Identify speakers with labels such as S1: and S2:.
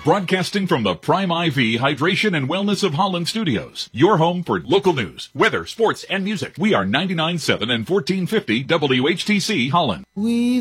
S1: Broadcasting from the Prime IV Hydration and Wellness of Holland Studios. Your home for local news, weather, sports, and music. We are 99.7 and 1450 WHTC Holland.
S2: We've